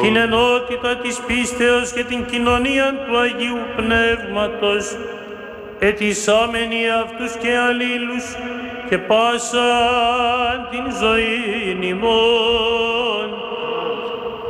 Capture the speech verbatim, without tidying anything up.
την ενότητα της πίστεως και την κοινωνία του Αγίου Πνεύματος, ετισάμενοι αυτούς και αλλήλους και πάσα την ζωή ημών.